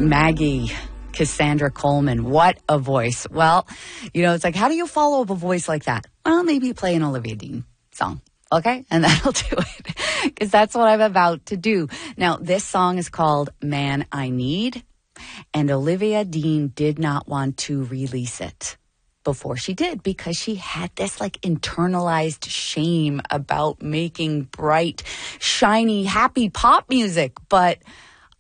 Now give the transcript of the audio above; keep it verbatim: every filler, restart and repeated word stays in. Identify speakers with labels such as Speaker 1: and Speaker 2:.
Speaker 1: Maggie, Cassandra Coleman. What a voice. Well, you know, it's like, how do you follow up a voice like that? Well, maybe play an Olivia Dean song. Okay? And that'll do it. Because that's what I'm about to do. Now, this song is called Man I Need. And Olivia Dean did not want to release it before she did, because she had this like internalized shame about making bright, shiny, happy pop music. But